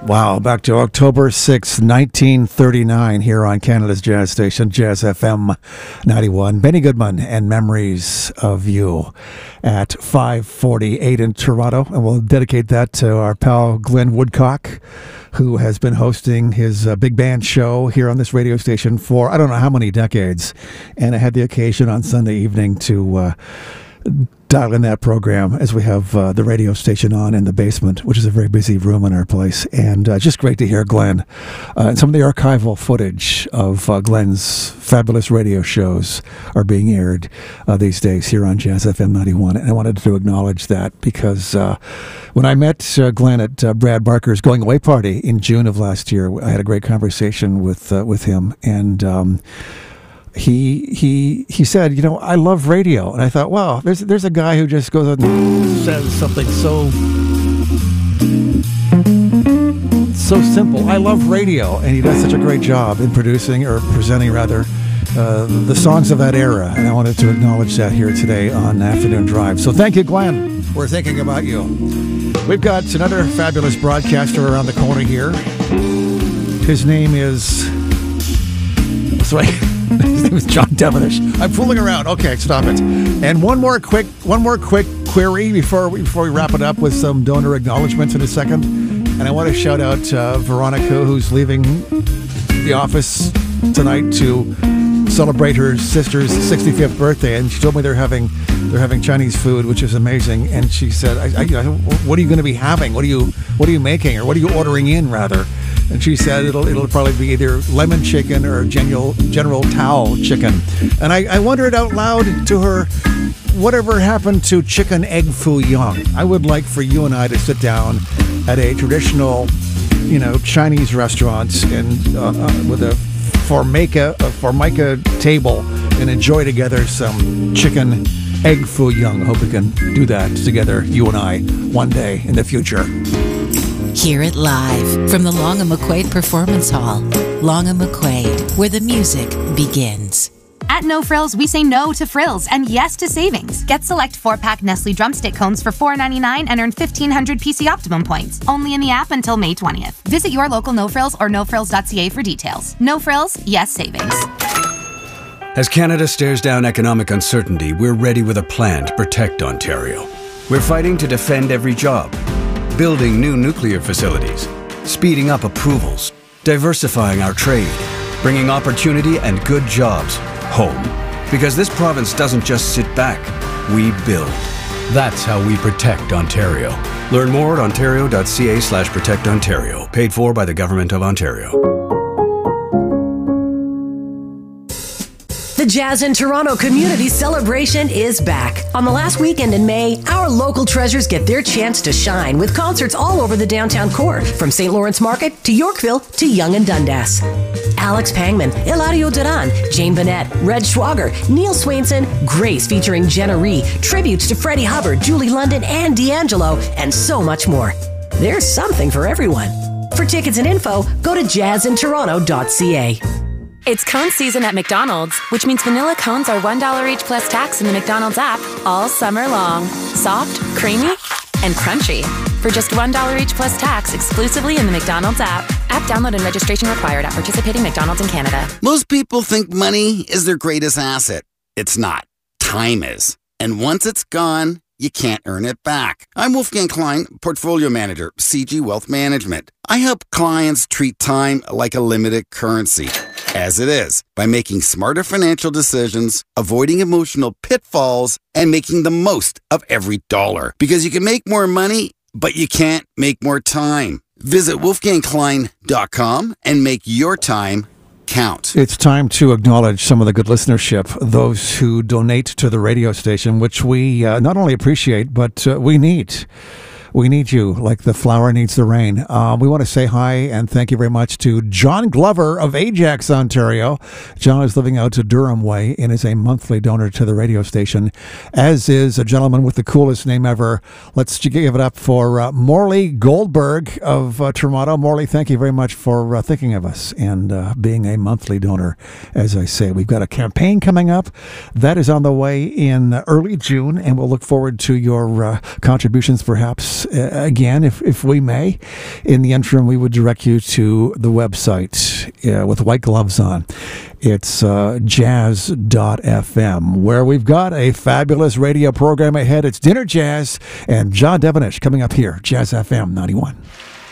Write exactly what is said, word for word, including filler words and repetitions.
Wow, back to October sixth, nineteen thirty-nine, here on Canada's Jazz Station, Jazz F M ninety-one. Benny Goodman and Memories of You at five forty-eight in Toronto. And we'll dedicate that to our pal Glenn Woodcock, who has been hosting his uh, big band show here on this radio station for I don't know how many decades. And I had the occasion on Sunday evening to uh, dial in that program as we have uh, the radio station on in the basement, which is a very busy room in our place. And uh, just great to hear Glenn. Uh, and some of the archival footage of uh, Glenn's fabulous radio shows are being aired uh, these days here on Jazz F M ninety-one. And I wanted to acknowledge that because uh, when I met uh, Glenn at uh, Brad Barker's going away party in June of last year, I had a great conversation with uh, with him. And um, He he he said, you know, I love radio, and I thought, wow, there's there's a guy who just goes out and says something so so simple. I love radio, and he does such a great job in producing or presenting rather uh, the songs of that era. And I wanted to acknowledge that here today on Afternoon Drive. So thank you, Glenn. We're thinking about you. We've got another fabulous broadcaster around the corner here. His name is. Sorry. His name is John Devonish. I'm fooling around. Okay, stop it. And one more quick, one more quick query before we, before we wrap it up with some donor acknowledgments in a second. And I want to shout out uh, Veronica, who's leaving the office tonight to celebrate her sister's sixty-fifth birthday. And she told me they're having they're having Chinese food, which is amazing. And she said, I, I, "What are you going to be having? What are you What are you making, or what are you ordering in, rather?" And she said it'll it'll probably be either lemon chicken or General General Tao chicken. And I, I wondered out loud to her, whatever happened to chicken egg foo young? I would like for you and I to sit down at a traditional, you know, Chinese restaurant and uh, uh, with a formica a formica table and enjoy together some chicken egg foo young. I hope we can do that together, you and I, one day in the future. Hear it live from the Long and McQuaid Performance Hall. Long and McQuaid, where the music begins. At No Frills, we say no to frills and yes to savings. Get select four-pack Nestle Drumstick cones for four ninety-nine and earn fifteen hundred P C Optimum points. Only in the app until May twentieth. Visit your local No Frills or no frills dot c a for details. No Frills, yes savings. As Canada stares down economic uncertainty, we're ready with a plan to protect Ontario. We're fighting to defend every job, building new nuclear facilities, speeding up approvals, diversifying our trade, bringing opportunity and good jobs home. Because this province doesn't just sit back, we build. That's how we protect Ontario. Learn more at ontario dot c a slash protect ontario. Paid for by the Government of Ontario. The Jazz in Toronto Community Celebration is back. On the last weekend in May, our local treasures get their chance to shine with concerts all over the downtown core, from Saint Lawrence Market to Yorkville to Yonge and Dundas. Alex Pangman, Eladio Duran, Jane Bennett, Red Schwager, Neil Swainson, Grace featuring Jenna Ree, tributes to Freddie Hubbard, Julie London, and D'Angelo, and so much more. There's something for everyone. For tickets and info, go to jazz in toronto dot c a. It's cone season at McDonald's, which means vanilla cones are one dollar each plus tax in the McDonald's app all summer long. Soft, creamy, and crunchy. For just one dollar each plus tax exclusively in the McDonald's app. App download and registration required at participating McDonald's in Canada. Most people think money is their greatest asset. It's not. Time is. And once it's gone, you can't earn it back. I'm Wolfgang Klein, Portfolio Manager, C G Wealth Management. I help clients treat time like a limited currency, as it is, by making smarter financial decisions, avoiding emotional pitfalls, and making the most of every dollar. Because you can make more money, but you can't make more time. Visit wolfgang klein dot com and make your time count. It's time to acknowledge some of the good listenership, those who donate to the radio station, which we uh, not only appreciate, but uh, we need. We need you like the flower needs the rain. Uh, we want to say hi and thank you very much to John Glover of Ajax, Ontario. John is living out to Durham Way and is a monthly donor to the radio station, as is a gentleman with the coolest name ever. Let's give it up for uh, Morley Goldberg of uh, Toronto. Morley, thank you very much for uh, thinking of us and uh, being a monthly donor. As I say, we've got a campaign coming up that is on the way in early June, and we'll look forward to your uh, contributions perhaps us uh, again, if, if we may. In the interim, we would direct you to the website uh, with white gloves on. It's uh, jazz dot f m, where we've got a fabulous radio program ahead. It's Dinner Jazz and John Devenish coming up here, Jazz F M ninety-one.